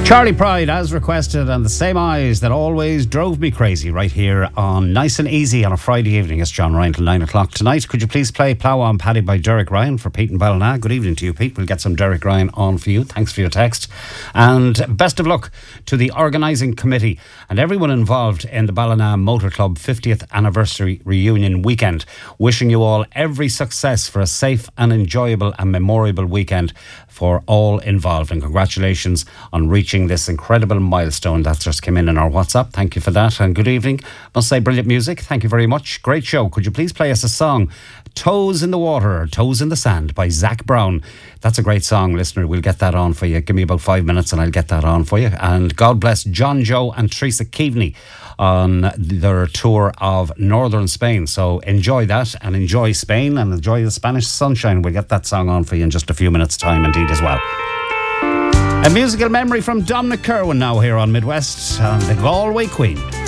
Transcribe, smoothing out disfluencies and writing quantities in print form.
Charlie Pride, as requested, and the same eyes that always drove me crazy, right here on Nice and Easy on a Friday evening. It's John Ryan till 9 o'clock tonight. Could you please play Plough on Paddy by Derek Ryan for Pete and Ballina? Good evening to you, Pete. We'll get some Derek Ryan on for you. Thanks for your text. And best of luck to the organising committee and everyone involved in the Ballina Motor Club 50th anniversary reunion weekend. Wishing you all every success for a safe and enjoyable and memorable weekend for all involved, and congratulations on reaching this incredible milestone that just came in our WhatsApp. Thank you for that, and good evening. Must say, brilliant music. Thank you very much. Great show. Could you please play us a song, Toes in the Water, Toes in the Sand by Zach Brown? That's a great song, listener. We'll get that on for you. Give me about 5 minutes and I'll get that on for you. And God bless John Joe and Teresa Keaveney on their tour of northern Spain. So enjoy that and enjoy Spain and enjoy the Spanish sunshine. We'll get that song on for you in just a few minutes' time indeed as well. A musical memory from Dominic Kerwin now here on Midwest and the Galway Queen.